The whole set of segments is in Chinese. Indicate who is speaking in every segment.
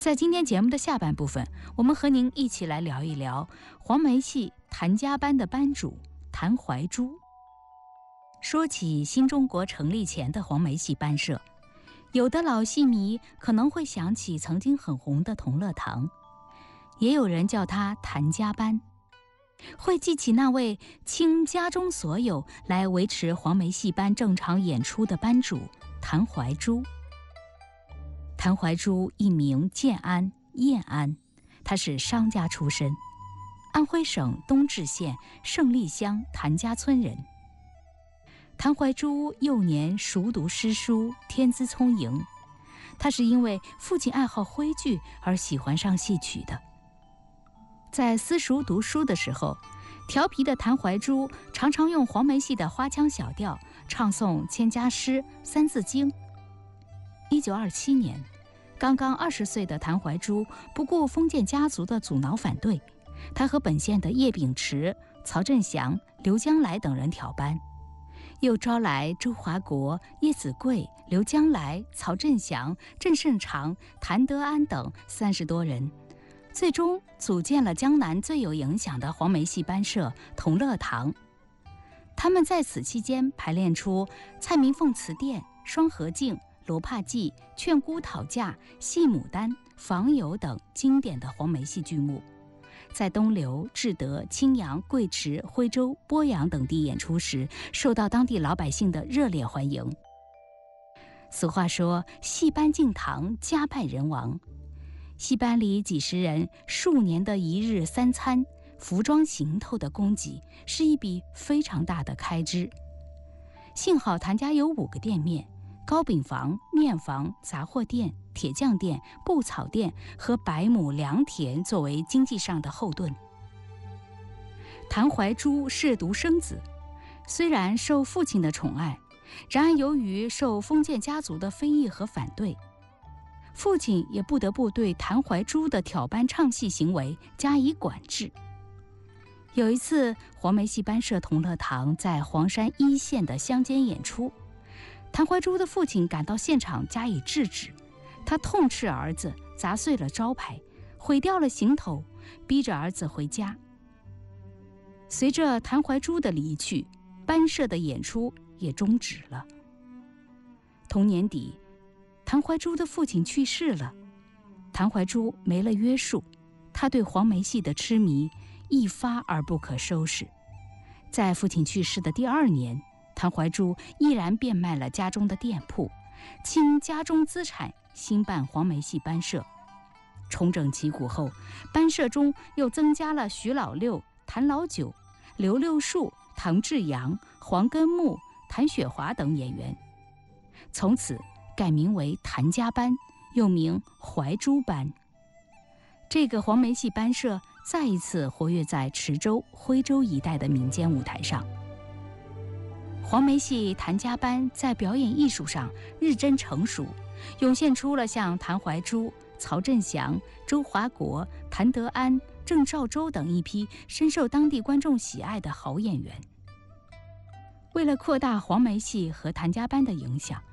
Speaker 1: 在今天节目的下半部分，我们和您一起来聊一聊黄梅戏谭家班的班主谭怀珠。说起新中国成立前的黄梅戏班社，有的老戏迷可能会想起曾经很红的同乐堂，也有人叫它谭家班，会记起那位倾家中所有来维持黄梅戏班正常演出的班主谭怀珠。谭怀珠一名建安、燕安，他是商家出身，安徽省东至县胜利乡谭家村人。谭怀珠幼年熟读诗书，天资聪颖。他是因为父亲爱好徽剧而喜欢上戏曲的。在私塾读书的时候，调皮的谭怀珠常常用黄梅戏的花腔小调唱诵千家诗、三字经。1927年，刚刚20岁的谭怀珠不顾封建家族的阻挠反对，他和本县的叶秉池、曹振祥、刘将来等人挑班，又招来周华国、叶子贵、刘将来、曹振祥、郑胜长、谭德安等30多人，最终组建了江南最有影响的黄梅戏班社同乐堂。他们在此期间排练出蔡明凤词殿、双河镜、罗帕记、劝姑讨嫁、戏牡丹、访友等经典的黄梅戏剧目，在东流、志德、青阳、贵池、徽州、鄱阳等地演出时，受到当地老百姓的热烈欢迎。俗话说，戏班敬堂，家败人亡。戏班里几十人数年的一日三餐、服装行头的供给，是一笔非常大的开支。幸好谭家有5个店面，糕饼房、面房、杂货店、铁匠店、布草店和100亩良田作为经济上的后盾。谭怀珠是独生子，虽然受父亲的宠爱，然而由于受封建家族的非议和反对，父亲也不得不对谭怀珠的挑班唱戏行为加以管制。有一次，黄梅戏班社同乐堂在黄山1线的乡间演出，谭怀珠的父亲赶到现场加以制止，他痛斥儿子砸碎了招牌，毁掉了行头，逼着儿子回家。随着谭怀珠的离去，班社的演出也终止了。同年底，谭怀珠的父亲去世了，谭怀珠没了约束，他对黄梅戏的痴迷一发而不可收拾。在父亲去世的第2年，谭怀珠毅然变卖了家中的店铺，倾家中资产兴办黄梅戏班社。重整旗鼓后，班社中又增加了徐老六、谭老九、刘六树、唐志阳、黄根木、谭雪华等演员，从此改名为谭家班，又名怀珠班。这个黄梅戏班社再一次活跃在池州、徽州一带的民间舞台上。黄梅戏谭家班在表演艺术上日臻成熟，涌现出了像谭怀珠、曹振祥、周华国、谭德安、郑少洲等一批深受当地观众喜爱的好演员。为了扩大黄梅戏和谭家班的影响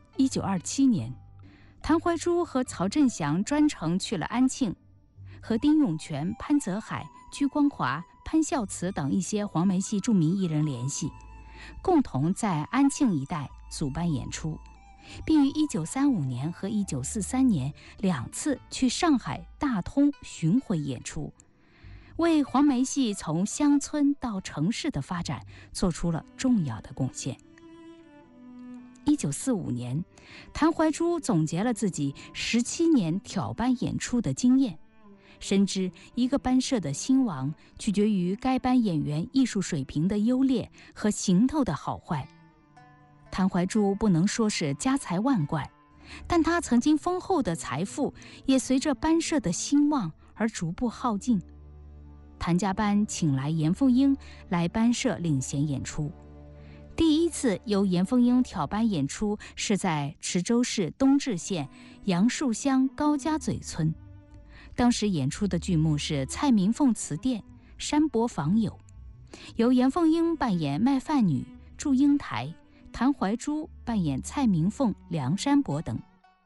Speaker 1: ，1927年，谭怀珠和曹振祥专程去了安庆，和丁永泉、潘泽海、鞠光华、潘孝慈等一些黄梅戏著名艺人联系，共同在安庆一带组办演出，并于1935年和1943年2次去上海、大通巡回演出，为黄梅戏从乡村到城市的发展做出了重要的贡献。1945年，谭怀珠总结了自己17年挑班演出的经验，深知一个班社的兴亡取决于该班演员艺术水平的优劣和行头的好坏。谭怀珠不能说是家财万贯，但他曾经丰厚的财富也随着班社的兴旺而逐步耗尽。谭家班请来严凤英来班社领衔演出。第一次由严凤英挑班演出是在池州市东至县杨树乡高家嘴村，当时演出的剧目是蔡明凤词殿、山伯访友，由严凤英扮演卖饭女、祝英台，谭怀珠扮演蔡明凤、梁山伯等。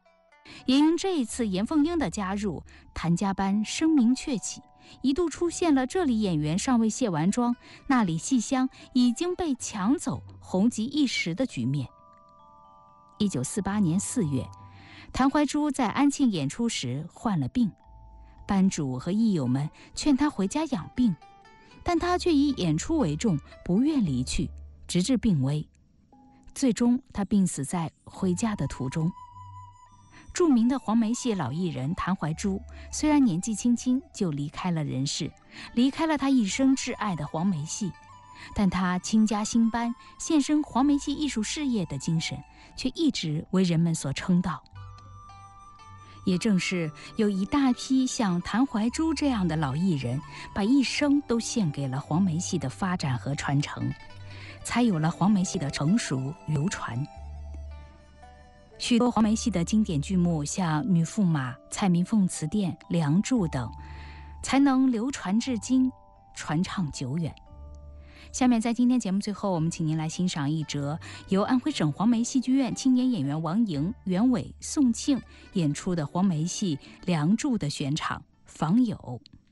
Speaker 1: 也因这一次严凤英的加入，谭家班声名鹊起，一度出现了这里演员尚未卸完妆，那里戏箱已经被抢走，红极一时的局面。1948年4月，谭怀珠在安庆演出时患了病，班主和艺友们劝他回家养病，但他却以演出为重，不愿离去，直至病危。最终他病死在回家的途中。著名的黄梅戏老艺人谭怀珠虽然年纪轻轻就离开了人世，离开了他一生挚爱的黄梅戏，但他倾家兴班献身黄梅戏艺术事业的精神却一直为人们所称道。也正是有一大批像谭怀珠这样的老艺人，把一生都献给了黄梅戏的发展和传承，才有了黄梅戏的成熟与流传。许多黄梅戏的经典剧目，像《女驸马》《蔡明凤词殿》《梁祝》等，才能流传至今，传唱久远。下面在今天节目最后，我们请您来欣赏一则由安徽省黄梅戏剧院青年演员王莹、袁伟、宋庆演出的黄梅戏《梁祝》的选场《访友》。